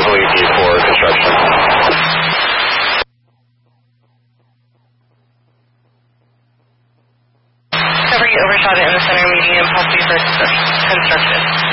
Covering for construction. Cover you overshot it in the center median, possibly for construction.